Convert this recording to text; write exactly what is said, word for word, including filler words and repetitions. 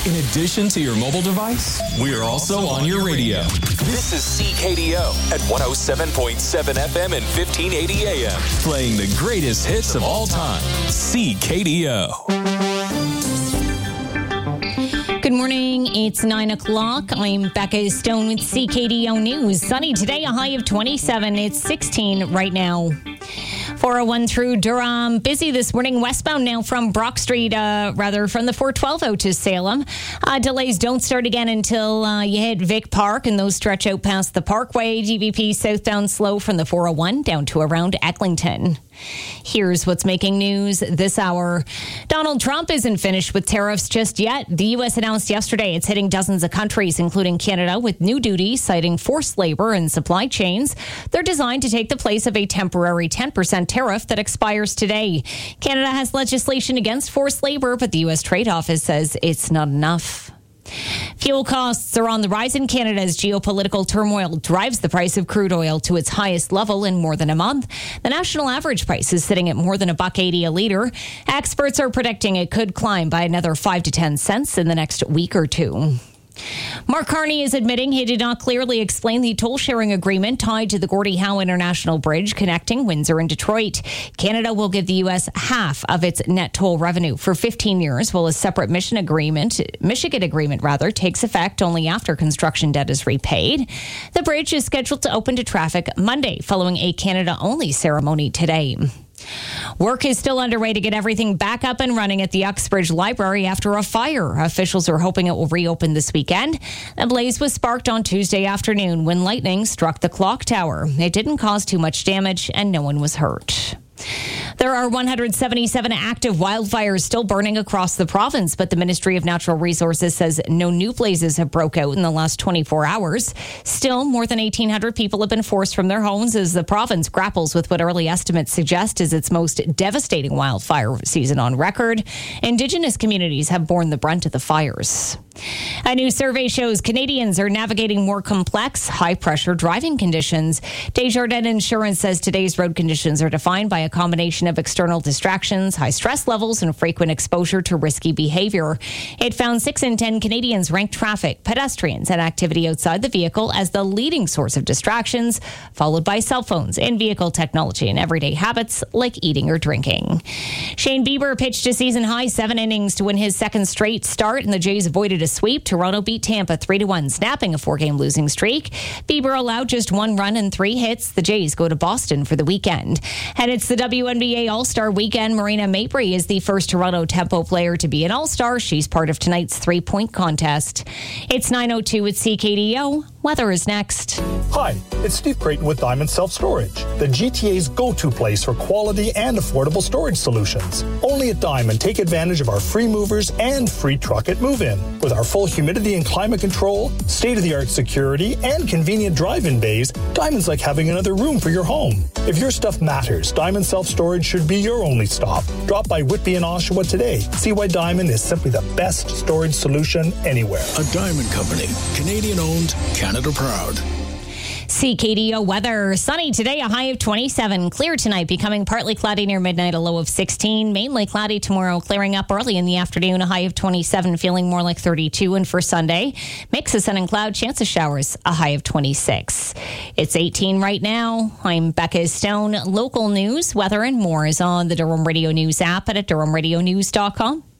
In addition to your mobile device, we're also on your radio. This is C K D O at one oh seven point seven F M and fifteen eighty A M. Playing the greatest hits of all time. C K D O. Good morning. It's nine o'clock. I'm Becca Stone with C K D O News. Sunny today, a high of twenty-seven. It's sixteen right now. four oh one through Durham. Busy this morning. Westbound now from Brock Street, uh, rather from the four twelve out to Salem. Uh, delays don't start again until uh, you hit Vic Park, and those stretch out past the Parkway. G V P southbound slow from the four oh one down to around Eglinton. Here's what's making news this hour. Donald Trump isn't finished with tariffs just yet. The U S announced yesterday it's hitting dozens of countries, including Canada, with new duties citing forced labor and supply chains. They're designed to take the place of a temporary ten percent tariff that expires today. Canada has legislation against forced labor, but the U S Trade Office says it's not enough. Fuel costs are on the rise in Canada as geopolitical turmoil drives the price of crude oil to its highest level in more than a month. The national average price is sitting at more than a buck eighty a litre. Experts are predicting it could climb by another five to ten cents in the next week or two. Mark Carney is admitting he did not clearly explain the toll-sharing agreement tied to the Gordie Howe International Bridge connecting Windsor and Detroit. Canada will give the U S half of its net toll revenue for fifteen years, while a separate Michigan agreement, Michigan agreement rather, takes effect only after construction debt is repaid. The bridge is scheduled to open to traffic Monday, following a Canada-only ceremony today. Work is still underway to get everything back up and running at the Uxbridge Library after a fire. Officials are hoping it will reopen this weekend. The blaze was sparked on Tuesday afternoon when lightning struck the clock tower. It didn't cause too much damage and no one was hurt. There are one hundred seventy-seven active wildfires still burning across the province, but the Ministry of Natural Resources says no new blazes have broke out in the last twenty-four hours. Still, more than eighteen hundred people have been forced from their homes as the province grapples with what early estimates suggest is its most devastating wildfire season on record. Indigenous communities have borne the brunt of the fires. A new survey shows Canadians are navigating more complex, high-pressure driving conditions. Desjardins Insurance says today's road conditions are defined by a combination of external distractions, high stress levels, and frequent exposure to risky behavior. It found six in ten Canadians ranked traffic, pedestrians, and activity outside the vehicle as the leading source of distractions, followed by cell phones, in-vehicle technology, and everyday habits like eating or drinking. Shane Bieber pitched a season-high seven innings to win his second straight start, and the Jays avoided a sweep. Toronto beat Tampa three to one, snapping a four-game losing streak. Bieber allowed just one run and three hits. The Jays go to Boston for the weekend. And it's the W N B A All-Star Weekend. Marina Mabrey is the first Toronto Tempo player to be an All-Star. She's part of tonight's three-point contest. It's nine oh two at C K D O. Weather is next. Hi, it's Steve Creighton with Diamond Self-Storage, the G T A's go-to place for quality and affordable storage solutions. Only at Diamond, take advantage of our free movers and free truck at move-in. With our full humidity and climate control, state-of-the-art security, and convenient drive-in bays, Diamond's like having another room for your home. If your stuff matters, Diamond Self-Storage should be your only stop. Drop by Whitby and Oshawa today. See why Diamond is simply the best storage solution anywhere. A Diamond Company, Canadian-owned, Canada proud. C K D O weather. Sunny today, a high of twenty-seven. Clear tonight, becoming partly cloudy near midnight, a low of sixteen. Mainly cloudy tomorrow, clearing up early in the afternoon, a high of twenty-seven, feeling more like thirty-two. And for Sunday, mix of sun and cloud, chance of showers, a high of twenty-six. It's eighteen right now. I'm Becca Stone. Local news, weather, and more is on the Durham Radio News app and at durham radio news dot com.